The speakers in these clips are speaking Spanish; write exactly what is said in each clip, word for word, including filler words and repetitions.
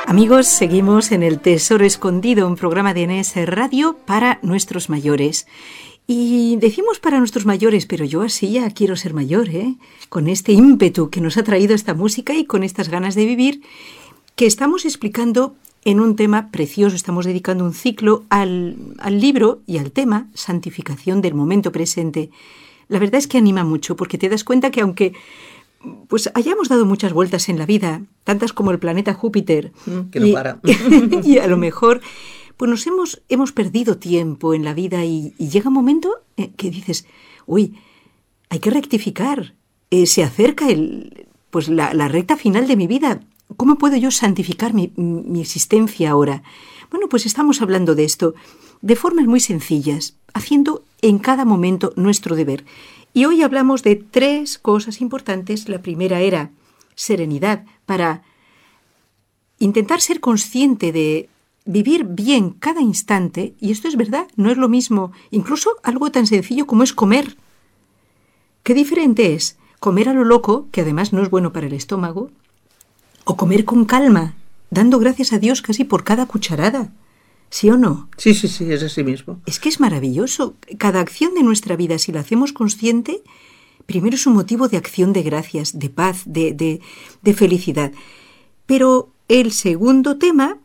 Amigos, seguimos en El Tesoro Escondido, un programa de N S Radio para nuestros mayores. Y decimos para nuestros mayores, pero yo así ya quiero ser mayor, ¿eh? Con este ímpetu que nos ha traído esta música y con estas ganas de vivir, que estamos explicando en un tema precioso. Estamos dedicando un ciclo al, al libro y al tema santificación del momento presente. La verdad es que anima mucho, porque te das cuenta que aunque pues hayamos dado muchas vueltas en la vida, tantas como el planeta Júpiter, que no y, para. y a lo mejor pues nos hemos, hemos perdido tiempo en la vida y, y llega un momento que dices, uy, hay que rectificar, eh, se acerca el, pues la, la recta final de mi vida. ¿Cómo puedo yo santificar mi, mi existencia ahora? Bueno, pues estamos hablando de esto de formas muy sencillas, haciendo en cada momento nuestro deber. Y hoy hablamos de tres cosas importantes. La primera era serenidad, para intentar ser consciente de vivir bien cada instante, y esto es verdad, no es lo mismo, incluso algo tan sencillo como es comer. Qué diferente es comer a lo loco, que además no es bueno para el estómago, o comer con calma, dando gracias a Dios casi por cada cucharada. ¿Sí o no? Sí, sí, sí, es así mismo. Es que es maravilloso. Cada acción de nuestra vida, si la hacemos consciente, primero es un motivo de acción de gracias, de paz, de, de, de felicidad. Pero el segundo tema,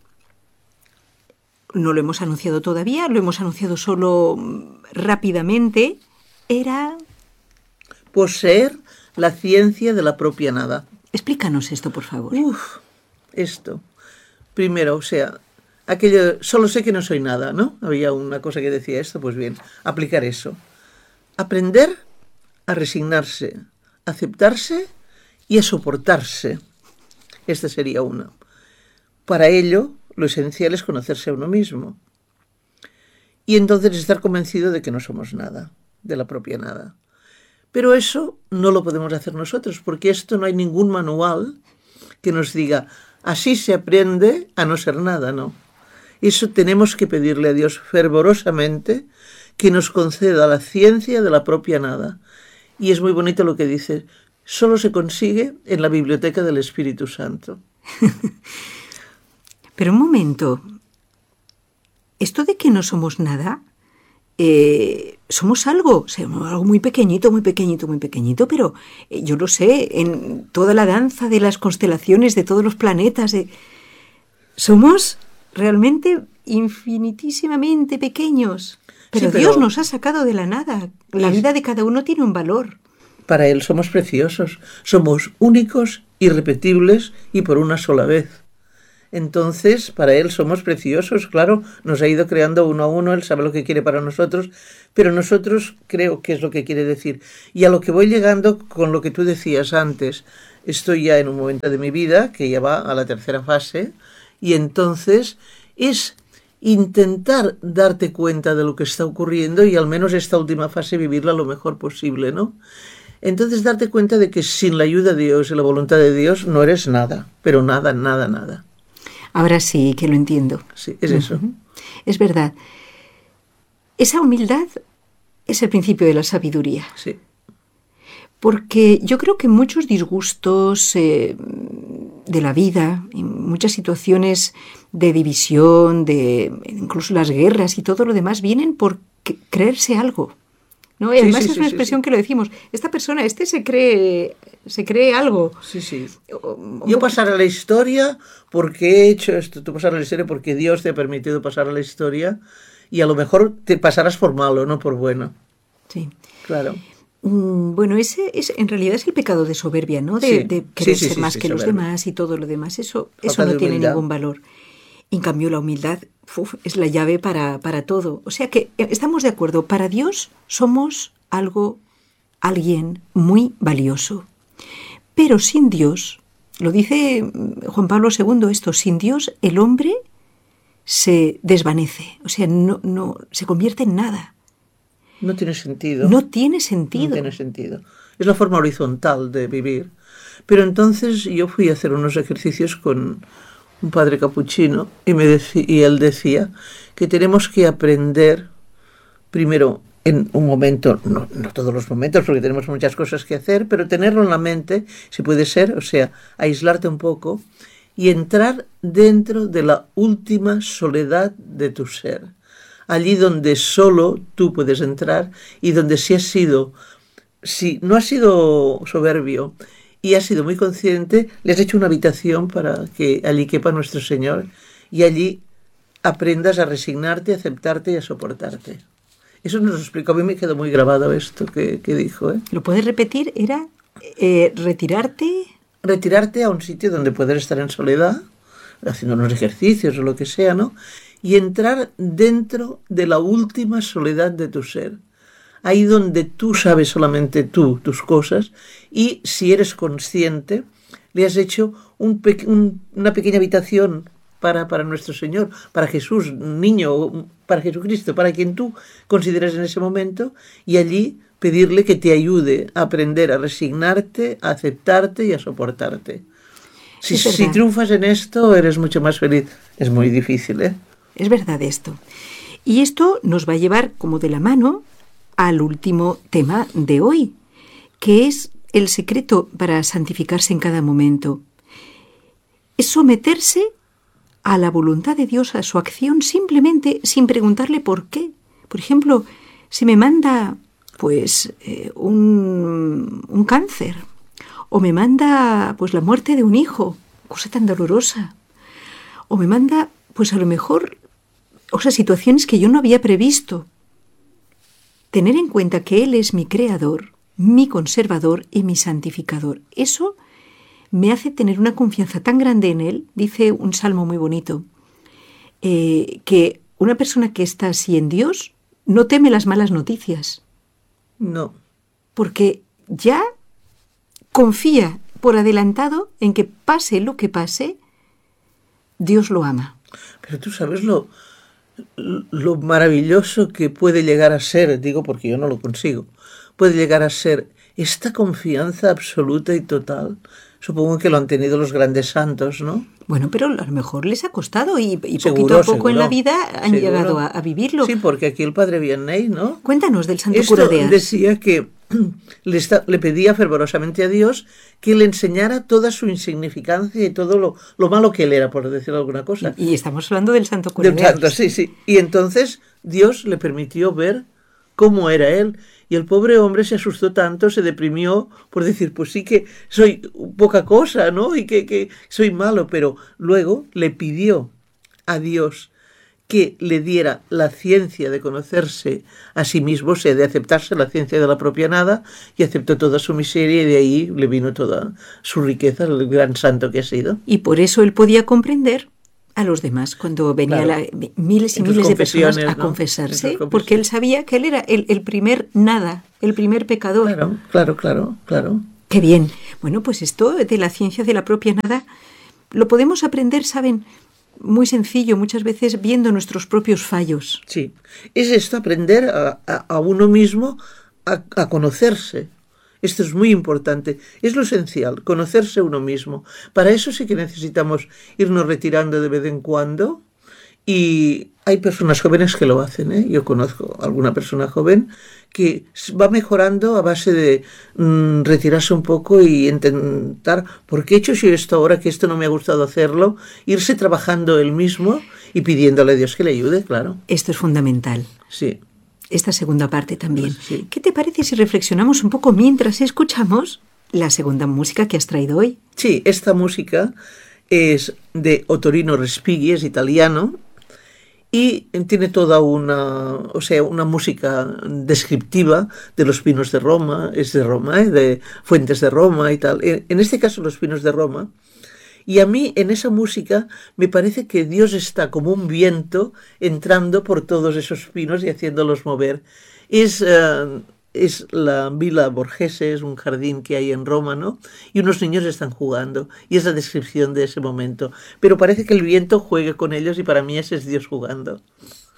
no lo hemos anunciado todavía, lo hemos anunciado solo rápidamente, era poseer la ciencia de la propia nada. Explícanos esto, por favor. Uf, esto. Primero, o sea, aquello, solo sé que no soy nada, ¿no? Había una cosa que decía esto, pues bien, aplicar eso. Aprender a resignarse, a aceptarse y a soportarse. Esta sería una. Para ello, lo esencial es conocerse a uno mismo. Y entonces estar convencido de que no somos nada, de la propia nada. Pero eso no lo podemos hacer nosotros, porque esto no hay ningún manual que nos diga, así se aprende a no ser nada, no. Eso tenemos que pedirle a Dios fervorosamente que nos conceda la ciencia de la propia nada. Y es muy bonito lo que dice, solo se consigue en la biblioteca del Espíritu Santo. Pero un momento, esto de que no somos nada, eh, somos algo, o sea, algo muy pequeñito, muy pequeñito, muy pequeñito, pero eh, yo lo sé, en toda la danza de las constelaciones, de todos los planetas, de... somos realmente infinitísimamente pequeños. Pero, sí, pero Dios nos ha sacado de la nada. La es... vida de cada uno tiene un valor. Para Él somos preciosos, somos únicos, irrepetibles y por una sola vez. Entonces, para Él somos preciosos, claro, nos ha ido creando uno a uno, Él sabe lo que quiere para nosotros, pero nosotros creo que es lo que quiere decir. Y a lo que voy llegando con lo que tú decías antes, estoy ya en un momento de mi vida que ya va a la tercera fase, y entonces es intentar darte cuenta de lo que está ocurriendo y al menos esta última fase vivirla lo mejor posible, ¿no? Entonces darte cuenta de que sin la ayuda de Dios y la voluntad de Dios no eres nada, pero nada, nada, nada. Ahora sí que lo entiendo. Sí, es eso. Uh-huh. Es verdad. Esa humildad es el principio de la sabiduría. Sí. Porque yo creo que muchos disgustos eh, de la vida, en muchas situaciones de división, de incluso las guerras y todo lo demás, vienen por creerse algo, ¿no? Y sí, además sí, es sí, una sí, expresión sí. que lo decimos. Esta persona, este se cree, se cree algo. Sí, sí. Yo pasar a la historia porque he hecho esto, tú pasar a la historia porque Dios te ha permitido pasar a la historia y a lo mejor te pasarás por malo, no por bueno. Sí. Claro. Bueno, ese es en realidad es el pecado de soberbia, ¿no? De, sí. de querer sí, sí, ser sí, más sí, que soberbia. los demás y todo lo demás. Eso, Falta eso no de tiene humildad. ningún valor. En cambio, la humildad uf, es la llave para, para todo. O sea que estamos de acuerdo. Para Dios somos algo, alguien muy valioso. Pero sin Dios, lo dice Juan Pablo segundo esto, sin Dios el hombre se desvanece. O sea, no, no, se convierte en nada. No tiene sentido. No tiene sentido. No tiene sentido. Es la forma horizontal de vivir. Pero entonces yo fui a hacer unos ejercicios con un padre capuchino y, me decí, y él decía que tenemos que aprender primero en un momento, no, no todos los momentos porque tenemos muchas cosas que hacer, pero tenerlo en la mente, si puede ser, o sea, aislarte un poco y entrar dentro de la última soledad de tu ser, allí donde solo tú puedes entrar y donde si has sido, si no has sido soberbio y has sido muy consciente, le has hecho una habitación para que allí quepa nuestro Señor y allí aprendas a resignarte, a aceptarte y a soportarte. Eso nos lo explicó, a mí me quedó muy grabado esto que, que dijo. ¿eh? ¿Lo puedes repetir? ¿Era eh, retirarte? Retirarte a un sitio donde poder estar en soledad, haciendo unos ejercicios o lo que sea, ¿no? Y entrar dentro de la última soledad de tu ser. Ahí donde tú sabes solamente tú, tus cosas, y si eres consciente, le has hecho un pe- un, una pequeña habitación para, para nuestro Señor, para Jesús, niño, para Jesucristo, para quien tú consideres en ese momento, y allí pedirle que te ayude a aprender a resignarte, a aceptarte y a soportarte. Si, si triunfas en esto, eres mucho más feliz. Es muy difícil, ¿eh? Es verdad esto. Y esto nos va a llevar como de la mano al último tema de hoy, que es el secreto para santificarse en cada momento. Es someterse a la voluntad de Dios, a su acción, simplemente sin preguntarle por qué. Por ejemplo, si me manda pues eh, un, un cáncer, o me manda pues la muerte de un hijo, cosa tan dolorosa, o me manda pues a lo mejor, o sea, situaciones que yo no había previsto. Tener en cuenta que Él es mi creador, mi conservador y mi santificador. Eso me hace tener una confianza tan grande en Él, dice un salmo muy bonito, eh, que una persona que está así en Dios no teme las malas noticias. No. Porque ya confía por adelantado en que pase lo que pase, Dios lo ama. Pero tú sabes lo, lo maravilloso que puede llegar a ser, digo porque yo no lo consigo, puede llegar a ser esta confianza absoluta y total. Supongo que lo han tenido los grandes santos, ¿no? Bueno, pero a lo mejor les ha costado y, y seguro, poquito a poco seguro, en la vida han seguro. llegado a, a vivirlo. Sí, porque aquí el padre Vianney, ¿no? Cuéntanos del santo Esto cura de Ars. Decía que le, está, le pedía fervorosamente a Dios que le enseñara toda su insignificancia y todo lo, lo malo que él era, por decir alguna cosa. Y, y estamos hablando del santo cura de, de Ars. Santo, sí, sí. Y entonces Dios le permitió ver cómo era él. Y el pobre hombre se asustó tanto, se deprimió por decir, pues sí que soy poca cosa, ¿no? Y que, que soy malo. Pero luego le pidió a Dios que le diera la ciencia de conocerse a sí mismo, o sea, de aceptarse la ciencia de la propia nada, y aceptó toda su miseria y de ahí le vino toda su riqueza, el gran santo que ha sido. Y por eso él podía comprender a los demás cuando venían claro. miles y miles de personas a ¿no? confesarse, porque él sabía que él era el, el primer nada, el primer pecador. Claro, claro, claro, claro. Qué bien. Bueno, pues esto de la ciencia de la propia nada lo podemos aprender, ¿saben? Muy sencillo, muchas veces viendo nuestros propios fallos. Sí, es esto, aprender a, a, a uno mismo a, a conocerse. Esto es muy importante, es lo esencial, conocerse uno mismo. Para eso sí que necesitamos irnos retirando de vez en cuando, y hay personas jóvenes que lo hacen, ¿eh? Yo conozco a alguna persona joven que va mejorando a base de mmm, retirarse un poco y intentar, ¿por qué he hecho yo esto ahora que esto no me ha gustado hacerlo? Irse trabajando él mismo y pidiéndole a Dios que le ayude, claro. Esto es fundamental. Sí. Esta segunda parte también. Pues sí. ¿Qué te parece si reflexionamos un poco mientras escuchamos la segunda música que has traído hoy? Sí, esta música es de Ottorino Respighi, es italiano, y tiene toda una, o sea, una música descriptiva de los pinos de Roma, es de Roma, ¿eh? De Fuentes de Roma y tal. En este caso, los pinos de Roma. Y a mí, en esa música, me parece que Dios está como un viento entrando por todos esos pinos y haciéndolos mover. Es, uh, es la Villa Borghese, es un jardín que hay en Roma, ¿no? Y unos niños están jugando, y es la descripción de ese momento. Pero parece que el viento juega con ellos y para mí ese es Dios jugando.